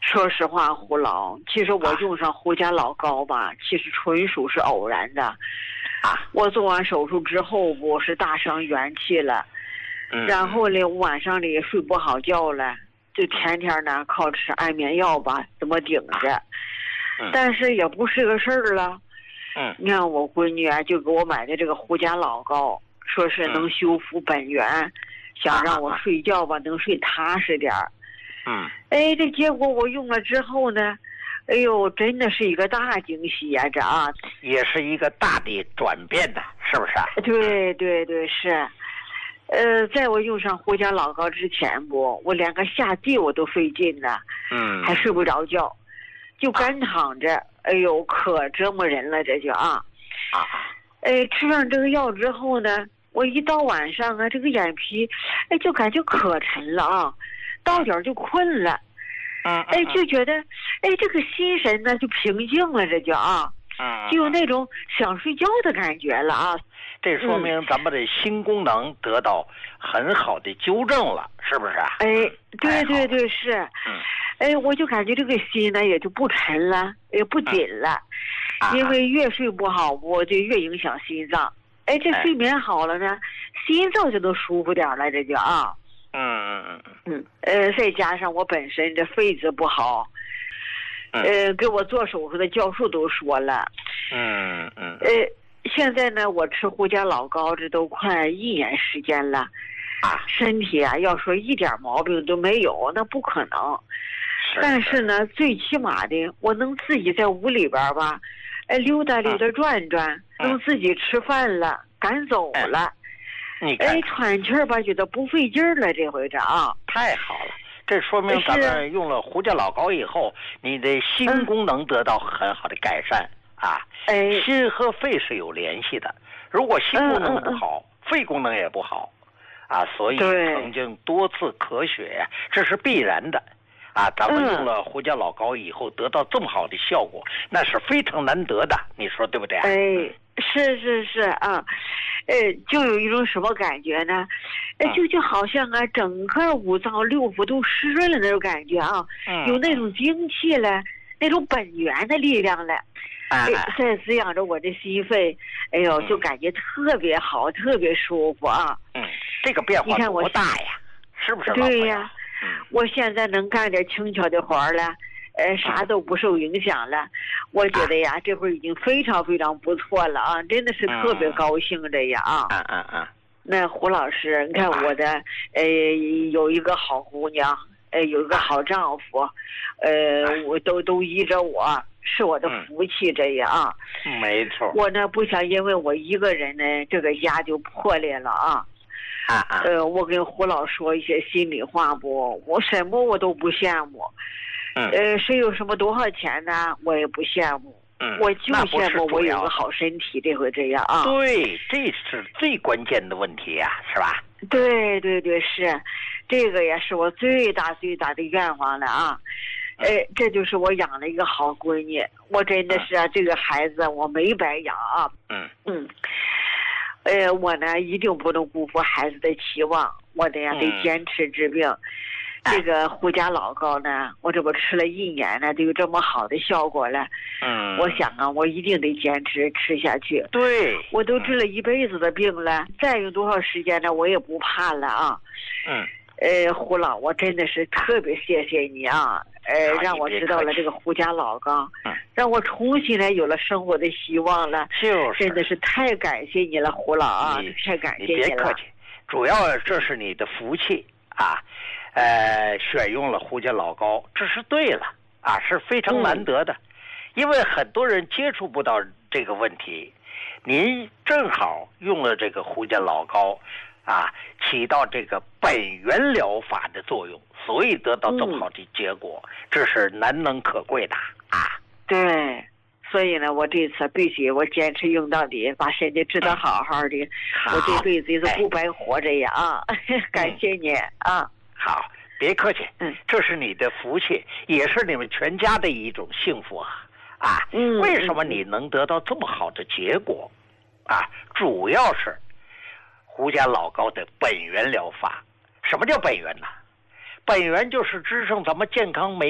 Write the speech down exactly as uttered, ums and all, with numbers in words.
说实话，胡老，其实我用上胡家老膏吧，其实纯属是偶然的。 啊， 我做完手术之后，我是大伤元气了， 嗯， 然后呢，晚上里睡不好觉了，就天天呢靠吃安眠药吧，怎么顶着。 啊嗯、 但是也不是个事儿了。 嗯， 你看我闺女啊，就给我买的这个胡家老膏，说是能修复本源，嗯、想让我睡觉吧，能睡踏实点儿。 嗯， 哎，这结果我用了之后呢，哎呦，真的是一个大惊喜呀、啊！这啊， 也是一个大的转变的，是不是啊？ 对对对，是。呃，在我用上胡家老膏之前不，我连个下地我都费劲呢， 嗯， 还睡不着觉，就干躺着。啊、哎呦，可折磨人了，这就啊。 啊。 哎，吃上这个药之后呢，我一到晚上啊，这个眼皮，哎，就感觉可沉了啊。到点就困了， 嗯， 哎，就觉得，哎，这个心神呢就平静了，这就啊， 嗯， 就有那种想睡觉的感觉了啊。 这说明咱们的心功能得到很好的纠正了，是不是啊？ 哎，对对对，是。 嗯， 哎，我就感觉这个心呢也就不沉了，也不紧了， 嗯、 因为越睡不好，我就越影响心脏。哎，这睡眠好了呢，哎、心脏就能舒服点了，这就啊。 嗯嗯嗯嗯，呃，再加上我本身这肺子不好， 嗯、 呃，给我做手术的教授都说了， 嗯嗯， 呃，现在呢，我吃胡家老膏这都快一年时间了， 啊， 身体啊，要说一点毛病都没有，那不可能。 是但是呢，最起码的，我能自己在屋里边吧，哎，溜达溜达转转， 嗯、 能自己吃饭了，敢走了。 嗯你哎，喘气儿吧，觉得不费劲儿了，这回这啊， 太好了！这说明咱们用了胡家老膏以后，你的心功能得到很好的改善、嗯、啊。 哎， 心和肺是有联系的，如果心功能不好，嗯嗯嗯肺功能也不好，啊，所以曾经多次咳血呀，这是必然的。啊，咱们用了胡家老膏以后得到这么好的效果，嗯、那是非常难得的，你说对不对？ 哎，是是是啊。呃，就有一种什么感觉呢？呃，就就好像啊，整个五脏六腑都湿润了那种感觉啊， 嗯、 有那种精气了，那种本源的力量了， 哎， 在滋养着我的心肺，哎呦，就感觉特别好，嗯、特别舒服啊。 嗯，这个变化多大呀？是不是？ 对呀， 嗯、 我现在能干点轻巧的活了。呃，啥都不受影响了，我觉得呀，这会儿已经非常非常不错了啊，真的是特别高兴的呀啊！ 嗯嗯嗯。 那胡老师，你看我的，呃，有一个好姑娘，呃，有一个好丈夫，呃，我都都依着我，是我的福气这样啊。 没错。 我呢不想因为我一个人呢，这个家就破裂了啊。 啊啊。 呃，我跟胡老说一些心里话不，我什么我都不羡慕。 嗯、 呃，谁有什么多少钱呢？我也不羡慕， 嗯、 我就羡慕我有个好身体，这回这样啊。 对，这是最关键的问题呀、啊，是吧？ 对对对，是，这个也是我最大最大的愿望了啊。哎、呃，这就是我养了一个好闺女，我真的是啊，嗯、这个孩子我没白养啊。 嗯嗯。呃，我呢一定不能辜负孩子的期望，我得呀、嗯、得坚持治病。这个胡家老膏呢，我这不吃了一年了，都有这么好的效果了。 嗯， 我想啊，我一定得坚持吃下去。 对， 我都治了一辈子的病了，嗯、再用多少时间呢，我也不怕了啊。 嗯， 呃，胡老，我真的是特别谢谢你啊，呃，让我知道了这个胡家老膏， 嗯， 让我重新来有了生活的希望了。 就是， 真的是太感谢你了，胡老啊，太感谢你了。 你别客气，主要这是你的福气啊。呃，选用了胡家老膏，这是对了啊，是非常难得的，嗯、因为很多人接触不到这个问题，您正好用了这个胡家老膏，啊，起到这个本源疗法的作用，所以得到这么好的结果，嗯、这是难能可贵的啊。 对，所以呢，我这次必须我坚持用到底，把身体治得好好的， 嗯、 我这辈子也是不白活着呀啊！哎、感谢你啊。 好，别客气， 嗯， 这是你的福气，也是你们全家的一种幸福啊！啊， 嗯， 为什么你能得到这么好的结果？啊，主要是胡家老膏的本源疗法。什么叫本源呢？本源就是支撑咱们健康美。